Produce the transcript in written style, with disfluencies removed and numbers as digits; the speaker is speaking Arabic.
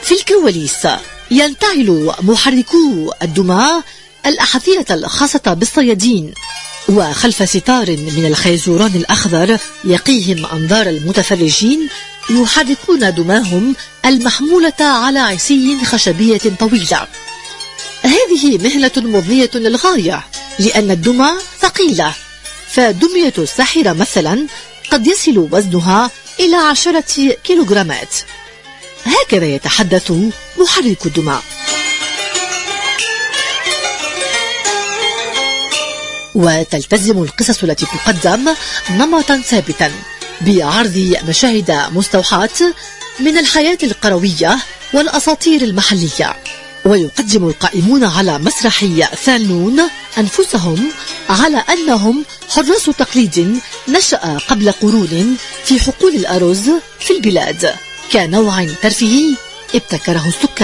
في الكواليس ينتعل محركو الدمى الأحذية الخاصة بالصيادين، وخلف ستار من الخيزران الأخضر يقيهم أنظار المتفرجين يحركون دماهم المحمولة على عصي خشبية طويلة. هذه مهنة مضنية للغاية، لأن الدمى ثقيلة، فدمية الساحرة مثلا قد يصل وزنها إلى 10 كيلوغرامات. هكذا يتحدث محرك الدمى. وتلتزم القصص التي تقدم نمطا ثابتا بعرض مشاهد مستوحاة من الحياة القروية والأساطير المحلية، ويقدم القائمون على مسرح ثانون أنفسهم على أنهم حراس تقليد نشأ قبل قرون في حقول الأرز في البلاد كنوع ترفيهي ابتكره السكان.